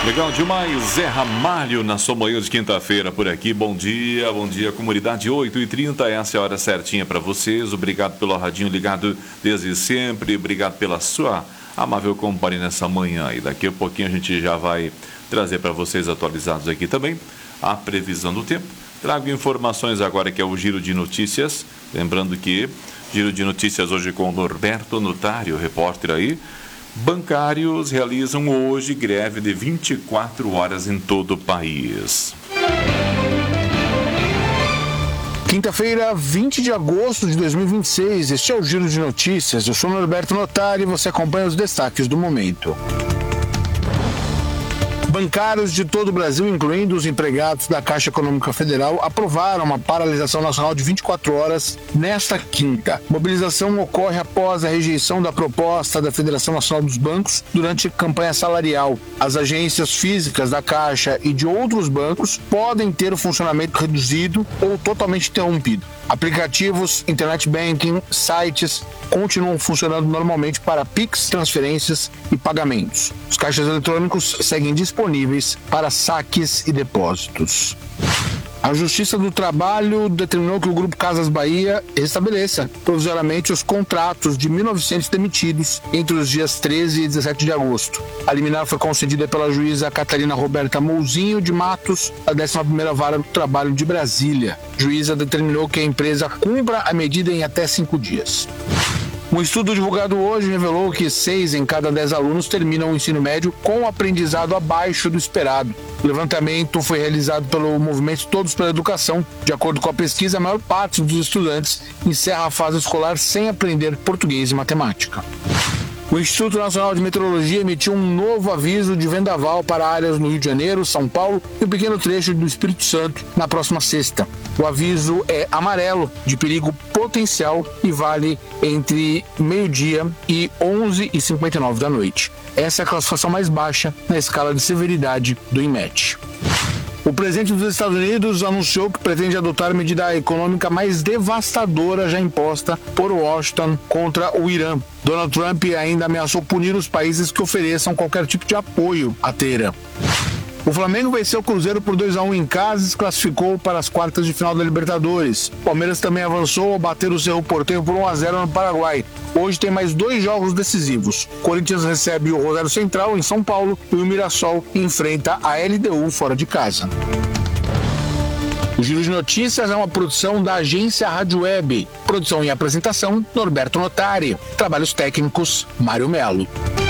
Legal demais, Zé Ramalho na sua manhã de quinta-feira por aqui. Bom dia, comunidade, 8h30, essa é a hora certinha para vocês. Obrigado pelo radinho ligado desde sempre, obrigado pela sua amável companhia nessa manhã. E daqui a pouquinho a gente já vai trazer para vocês atualizados aqui também a previsão do tempo. Trago informações agora que é o Giro de Notícias, lembrando que Giro de Notícias hoje com o Norberto Notário, repórter aí. Bancários realizam hoje greve de 24 horas em todo o país. Quinta-feira, 20 de agosto de 2026, este é o Giro de Notícias. Eu sou o Norberto Notário e você acompanha os destaques do momento. Bancários de todo o Brasil, incluindo os empregados da Caixa Econômica Federal, aprovaram uma paralisação nacional de 24 horas nesta quinta. Mobilização ocorre após a rejeição da proposta da Federação Nacional dos Bancos durante a campanha salarial. As agências físicas da Caixa e de outros bancos podem ter o funcionamento reduzido ou totalmente interrompido. Aplicativos, internet banking, sites continuam funcionando normalmente para Pix, transferências e pagamentos. Os caixas eletrônicos seguem disponíveis para saques e depósitos. A Justiça do Trabalho determinou que o Grupo Casas Bahia estabeleça provisoriamente os contratos de 1.900 demitidos entre os dias 13 e 17 de agosto. A liminar foi concedida pela juíza Catarina Roberta Mouzinho de Matos, da 11ª Vara do Trabalho de Brasília. A juíza determinou que a empresa cumpra a medida em até 5 dias. Um estudo divulgado hoje revelou que 6 em cada 10 alunos terminam o ensino médio com aprendizado abaixo do esperado. O levantamento foi realizado pelo movimento Todos pela Educação. De acordo com a pesquisa, a maior parte dos estudantes encerra a fase escolar sem aprender português e matemática. O Instituto Nacional de Meteorologia emitiu um novo aviso de vendaval para áreas no Rio de Janeiro, São Paulo e um pequeno trecho do Espírito Santo na próxima sexta. O aviso é amarelo, de perigo potencial, e vale entre meio-dia e 11h59 da noite. Essa é a classificação mais baixa na escala de severidade do INMET. O presidente dos Estados Unidos anunciou que pretende adotar a medida econômica mais devastadora já imposta por Washington contra o Irã. Donald Trump ainda ameaçou punir os países que ofereçam qualquer tipo de apoio à Teherã. O Flamengo venceu o Cruzeiro por 2-1 em casa e se classificou para as quartas de final da Libertadores. O Palmeiras também avançou ao bater o Cerro Porteño por 1-0 no Paraguai. Hoje tem mais 2 jogos decisivos. O Corinthians recebe o Rosário Central em São Paulo e o Mirassol enfrenta a LDU fora de casa. O Giro de Notícias é uma produção da agência Rádio Web. Produção e apresentação, Norberto Notari. Trabalhos técnicos, Mário Melo.